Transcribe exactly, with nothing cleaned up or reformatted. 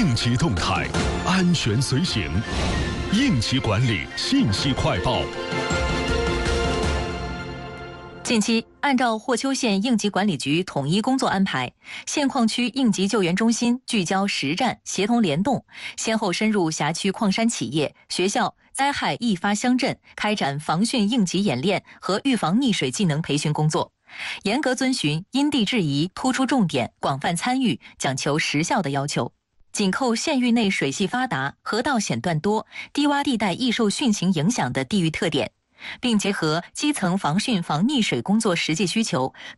应急动态，安全随行，应急管理信息快报。 近期，按照霍邱县应急管理局统一工作安排，县矿区应急救援中心聚焦实战，协同联动，先后深入辖区矿山企业、学校、灾害易发乡镇，开展防汛应急演练和预防溺水技能培训工作，严格遵循因地制宜、突出重点、广泛参与、讲求实效的要求。紧扣县域内水系发达、河道险段多、低洼地带易受汛情影响的地域特点，并结合基层防汛防溺水工作实际需求，